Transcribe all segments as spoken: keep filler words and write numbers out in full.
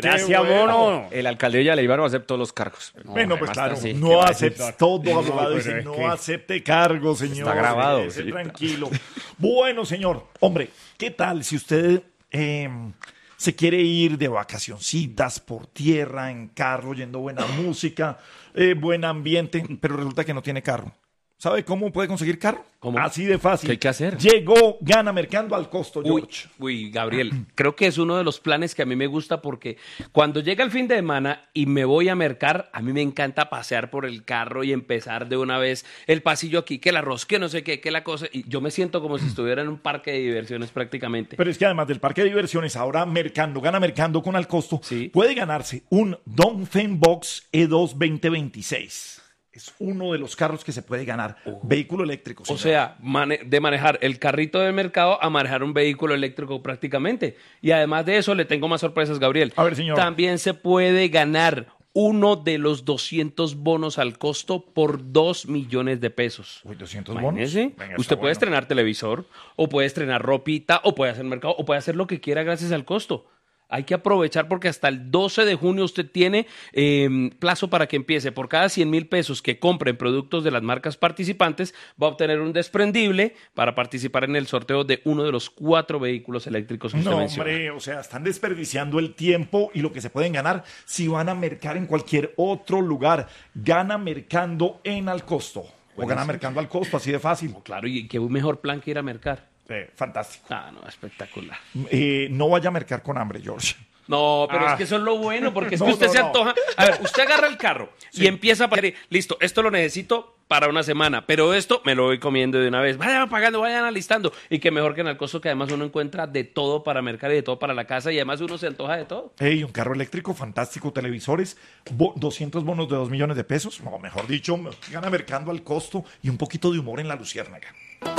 Gracias, mono. El alcalde de Villaleiva no acepta todos los cargos. No, bueno, pues claro, así, no acepte todo, abogado, no, dice, es no que... acepte cargos, señor. Está grabado. Quédese Sí. tranquilo. Bueno, señor, hombre, ¿qué tal si usted eh, se quiere ir de vacacioncitas por tierra, en carro, oyendo buena música, eh, buen ambiente, pero resulta que no tiene carro? ¿Sabe cómo puede conseguir carro? ¿Cómo? Así de fácil. ¿Qué hay que hacer? Llegó Gana Mercando al costo, Uy, George. uy, Gabriel, creo que es uno de los planes que a mí me gusta porque cuando llega el fin de semana y me voy a mercar, a mí me encanta pasear por el carro y empezar de una vez el pasillo aquí, que el arroz, que no sé qué, que la cosa, y yo me siento como si estuviera en un parque de diversiones prácticamente. Pero es que además del parque de diversiones, ahora Mercando, Gana Mercando con al costo, Sí. puede ganarse un Dongfeng Box E dos veinte veintiséis. Es uno de los carros que se puede ganar. Vehículo eléctrico. O señor. sea, mane- de manejar el carrito del mercado a manejar un vehículo eléctrico prácticamente. Y además de eso, le tengo más sorpresas, Gabriel. A ver, señor. También se puede ganar uno de los doscientos bonos al costo por dos millones de pesos. Uy, doscientos bonos. Imagínese, Venga, usted está puede bueno. estrenar televisor, o puede estrenar ropita, o puede hacer mercado, o puede hacer lo que quiera gracias al costo. Hay que aprovechar porque hasta el doce de junio usted tiene eh, plazo para que empiece. Por cada cien mil pesos que compre en productos de las marcas participantes, va a obtener un desprendible para participar en el sorteo de uno de los cuatro vehículos eléctricos que usted No, menciona. hombre, o sea, están desperdiciando el tiempo y lo que se pueden ganar si van a mercar en cualquier otro lugar. Gana mercando en al costo. O gana mercando al costo, así de fácil. Claro, y qué mejor plan que ir a mercar. Eh, fantástico. Ah, no, espectacular. Eh, no vaya a mercar con hambre, George. No, pero Ah. es que eso es lo bueno, porque es No, que usted no, se no. antoja. A ver, usted agarra el carro y empieza a pagar. Listo, esto lo necesito para una semana, pero esto me lo voy comiendo de una vez. Vayan pagando, vayan alistando. Y que mejor que en el costo que además uno encuentra de todo para mercar y de todo para la casa y además uno se antoja de todo. Ey, un carro eléctrico fantástico, televisores, bo- doscientos bonos de dos millones de pesos. No, mejor dicho, gana mercando al costo y un poquito de humor en la luciérnaga.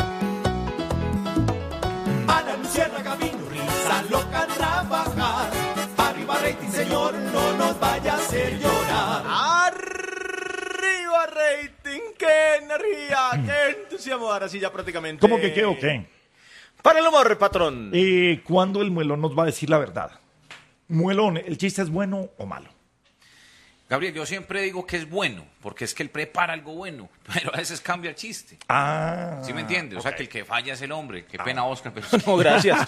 A la luciérnaga vino risa loca a trabajar. Arriba rating, señor, no nos vaya a hacer llorar. ¡Arriba, rating! ¡Qué energía! ¡Qué entusiasmo! Ahora sí, ya prácticamente... ¿Cómo que qué o qué? Para el humor, patrón. Eh, ¿Cuándo el muelón nos va a decir la verdad? Muelón, ¿el chiste es bueno o malo? Gabriel, yo siempre digo que es bueno, porque es que él prepara algo bueno, pero a veces cambia el chiste. Ah. ¿Sí me entiendes? O sea, ok. que el que falla es el hombre. Qué pena, Oscar, pero... No, gracias.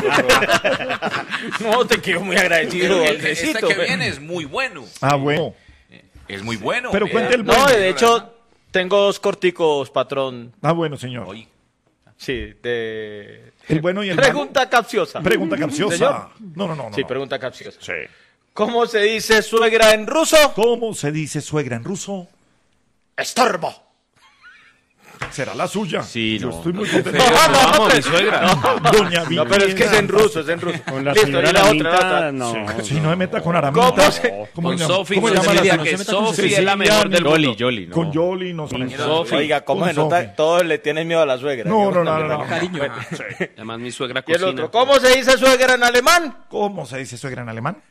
No, te quiero muy agradecido. Pero el- Andresito. este que viene es muy bueno. Ah, bueno. Es muy bueno. Pero vea. cuente el No, bueno. de hecho, tengo dos corticos, patrón. Ah, bueno, señor. Oye, Sí, de... El bueno y el malo. Pregunta capciosa. Pregunta capciosa. Señor. No, no, no. no Sí, no. pregunta capciosa. Sí. ¿Cómo se dice suegra en ruso? ¿Cómo se dice suegra en ruso? Estorbo. ¿Será la suya? Sí, Yo no. estoy muy contento. No, no, Vamos, no, mi suegra. Doña No, pero es que es en ruso, es en ruso. Con la Listo, señora y la otra, Lamita, la otra. no. Si no me meta con Aramita. ¿Cómo se- ¿Cómo Con se llama? Sofi, ¿Cómo con llama la Cecilia, señora? que No se meta con Sofi es la Cecilia, mejor del Yoli, mundo. Yoli, no. Con Yoli, no Con sé. Sofi. Oiga, ¿cómo Con se nota? Sofi. Todos le tienen miedo a la suegra. No, Yo no, no, también no, tengo no. cariño. Además, mi suegra Y el cocina. otro, ¿cómo se dice suegra en alemán? ¿Cómo se dice suegra en alemán?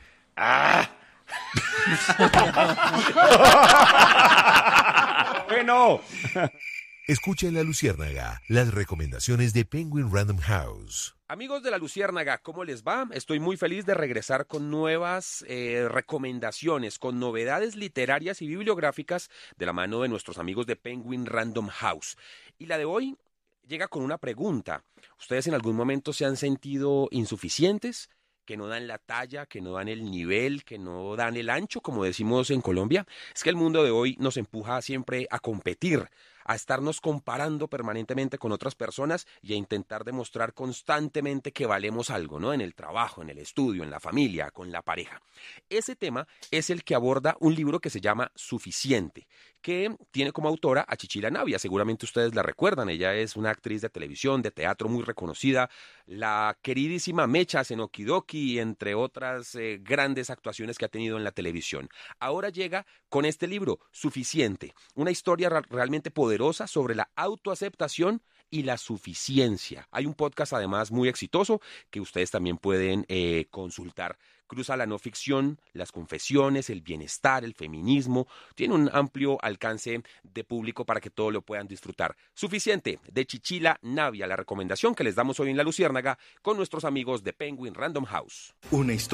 Bueno. Escucha en La Luciérnaga las recomendaciones de Penguin Random House. Amigos de La Luciérnaga, ¿cómo les va? Estoy muy feliz de regresar con nuevas eh, recomendaciones, con novedades literarias y bibliográficas de la mano de nuestros amigos de Penguin Random House. Y la de hoy llega con una pregunta. ¿Ustedes en algún momento se han sentido insuficientes? ¿Que no dan la talla, que no dan el nivel, que no dan el ancho, como decimos en Colombia? Es que el mundo de hoy nos empuja siempre a competir, a estarnos comparando permanentemente con otras personas y a intentar demostrar constantemente que valemos algo, ¿no? En el trabajo, en el estudio, en la familia, con la pareja. Ese tema es el que aborda un libro que se llama Suficiente, que tiene como autora a Chichila Navia. Seguramente ustedes la recuerdan. Ella es una actriz de televisión, de teatro muy reconocida. La queridísima Mecha en Okidoki, entre otras eh, grandes actuaciones que ha tenido en la televisión. Ahora llega con este libro, Suficiente, una historia ra- realmente poderosa sobre la autoaceptación y la suficiencia. Hay un podcast además muy exitoso que ustedes también pueden eh, consultar. Cruza la no ficción, las confesiones, el bienestar, el feminismo. Tiene un amplio alcance de público para que todo lo puedan disfrutar. Suficiente, de Chichila Navia, la recomendación que les damos hoy en La Luciérnaga con nuestros amigos de Penguin Random House. Una historia.